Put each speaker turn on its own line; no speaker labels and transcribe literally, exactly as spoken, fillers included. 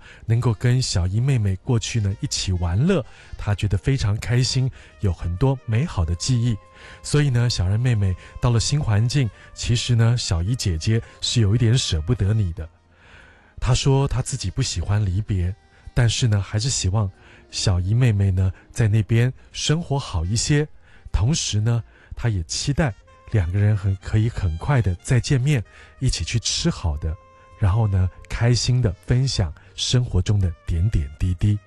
能够跟小姨妹妹过去呢一起玩乐，她觉得非常开心，有很多美好的记忆。所以呢，小然妹妹到了新环境，其实呢，小姨姐姐是有一点舍不得你的。她说她自己不喜欢离别，但是呢，还是希望小姨妹妹呢在那边生活好一些。同时呢，她也期待两个人很可以很快的再见面，一起去吃好的，然后呢，开心的分享生活中的点点滴滴。